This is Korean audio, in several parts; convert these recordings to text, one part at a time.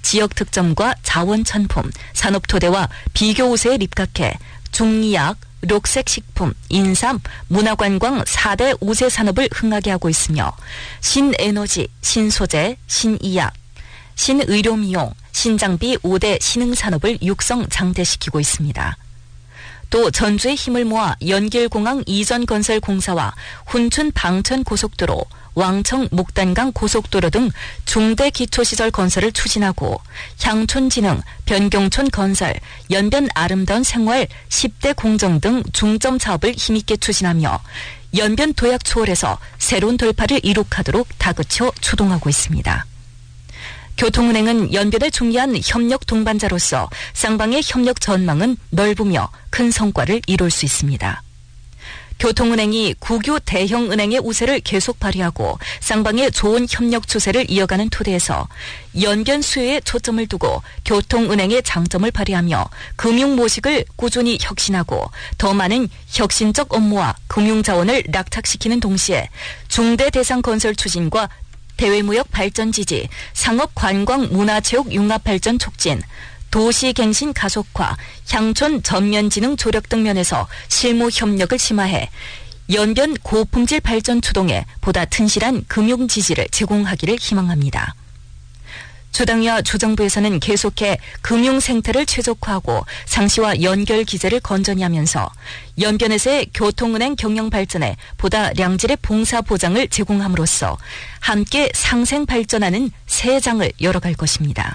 지역 특점과 자원 천품, 산업 토대와 비교 우세에 입각해 중의학, 녹색식품, 인삼, 문화관광 4대 우세 산업을 흥하게 하고 있으며 신에너지, 신소재, 신의학, 신의료미용, 신장비 5대 신흥산업을 육성 장대시키고 있습니다. 또 전주의 힘을 모아 연길공항 이전 건설 공사와 훈춘 방천 고속도로, 왕청 목단강 고속도로 등 중대 기초시설 건설을 추진하고 향촌진흥, 변경촌 건설, 연변 아름다운 생활 10대 공정 등 중점 사업을 힘있게 추진하며 연변 도약 초월해서 새로운 돌파를 이룩하도록 다그쳐 추동하고 있습니다. 교통은행은 연변의 중요한 협력 동반자로서 쌍방의 협력 전망은 넓으며 큰 성과를 이룰 수 있습니다. 교통은행이 국유 대형은행의 우세를 계속 발휘하고 쌍방의 좋은 협력 추세를 이어가는 토대에서 연변 수요에 초점을 두고 교통은행의 장점을 발휘하며 금융 모식을 꾸준히 혁신하고 더 많은 혁신적 업무와 금융자원을 낙착시키는 동시에 중대 대상 건설 추진과 대외무역 발전 지지, 상업 관광 문화체육 융합 발전 촉진, 도시갱신 가속화, 향촌 전면지능 조력 등 면에서 실무 협력을 심화해 연변 고품질 발전 추동에 보다 튼실한 금융 지지를 제공하기를 희망합니다. 주당위와 주정부에서는 계속해 금융 생태를 최적화하고 상시와 연결 기제를 건전히 하면서 연변에서의 교통은행 경영 발전에 보다 양질의 봉사 보장을 제공함으로써 함께 상생 발전하는 새 장을 열어갈 것입니다.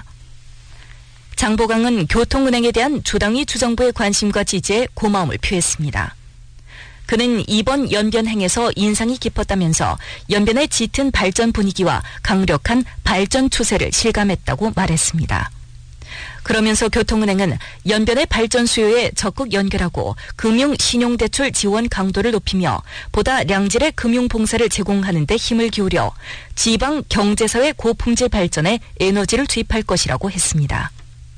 장보강은 교통은행에 대한 주당위 주정부의 관심과 지지에 고마움을 표했습니다. 그는 이번 연변행에서 인상이 깊었다면서 연변의 짙은 발전 분위기와 강력한 발전 추세를 실감했다고 말했습니다. 그러면서 교통은행은 연변의 발전 수요에 적극 연결하고 금융 신용대출 지원 강도를 높이며 보다 양질의 금융 봉사를 제공하는 데 힘을 기울여 지방 경제사회 고품질 발전에 에너지를 투입할 것이라고 했습니다.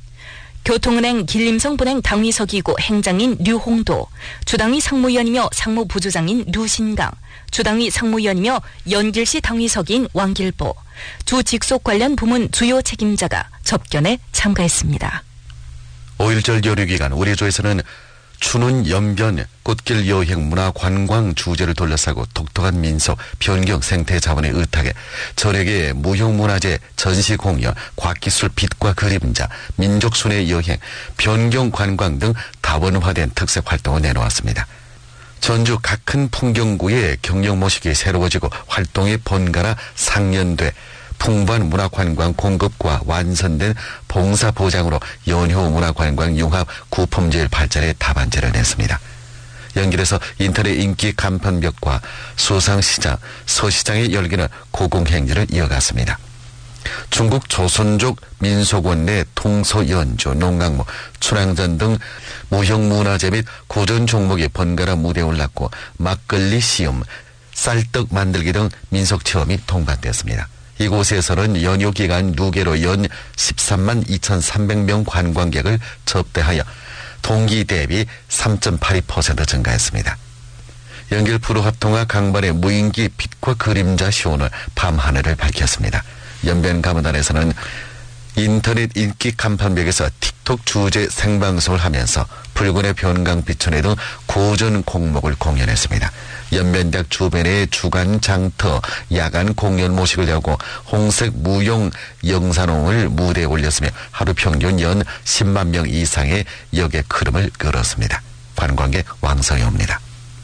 교통은행 길림성 분행 당위서기이고 행장인 류홍도, 주당위 상무위원이며 상무부주장인 류신강, 주당위 상무위원이며 연길시 당위서기인 왕길보, 주 직속 관련 부문 주요 책임자가 접견에 참가했습니다. 5.1절 여류기간 우리 조에서는 추는 연변 꽃길 여행 문화 관광 주제를 둘러싸고 독특한 민속 변경 생태 자원의 의탁에 절에게 무형문화재 전시 공연 과학기술 빛과 그림자 민족 순회 여행 변경 관광 등 다원화된 특색 활동을 내놓았습니다. 전주 각 큰 풍경구의 경영 모식이 새로워지고 활동이 번갈아 상연돼 풍부한 문화관광 공급과 완선된 봉사보장으로 연효 문화관광 융합 구품질 발전에 답안지를 냈습니다. 연길에서 인터넷 인기 간판벽과 수상시장, 서시장의 열기는 고공행진을 이어갔습니다. 중국 조선족 민속원 내 통서연주, 농악무, 춘향전 등 무형문화재 및 고전 종목이 번갈아 무대에 올랐고 막걸리 시음, 쌀떡 만들기 등 민속체험이 통반됐습니다. 이곳에서는 연휴 기간 2개로 연 13만 2,300명 관광객을 접대하여 동기 대비 3.82% 증가했습니다. 연길 프로합통화 강반의 무인기 빛과 그림자 쇼는 밤하늘을 밝혔습니다. 연변 가무단에서는 인터넷 인기 간판벽에서 틱톡 주제 생방송을 하면서 붉은의 변강 비천회 등 고전 공목을 공연했습니다. 연변대학 주변의 주간 장터, 야간 공연 모식을 열고 홍색 무용 영산홍을 무대에 올렸으며 하루 평균 연 10만 명 이상의 여객 흐름을 끌었습니다. 관광객 왕성이 옵니다.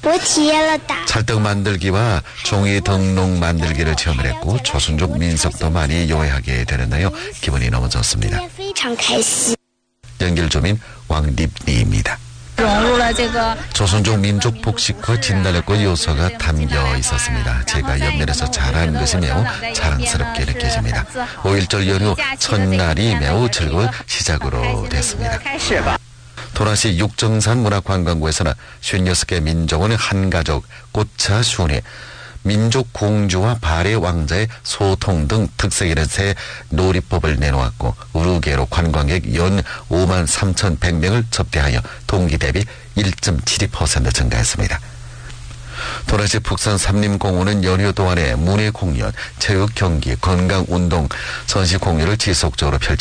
찰떡 만들기와 종이 덩농 만들기를 체험을 했고 조선족 민속도 많이 요해하게 되는데요. 기분이 너무 좋습니다. 연길주민 왕립리입니다. 조선족 민족 복식과 진달래꽃 요소가 담겨 있었습니다. 제가 연변에서 잘한 것이 매우 자랑스럽게 느껴집니다. 5.1절 연휴 첫날이 매우 즐거운 시작으로 됐습니다. 도라시 육정산 문화관광구에서는 56개 민족은 한가족, 꽃차 순회, 민족 공주와 발해 왕자의 소통 등 특색 있는 새 놀이법을 내놓았고 우르게로 관광객 연 5만 3,100명을 접대하여 동기 대비 1.72% 증가했습니다. 도라시 북산 삼림공원은 연휴 동안에 문예 공연, 체육 경기, 건강 운동, 전시 공연을 지속적으로 펼치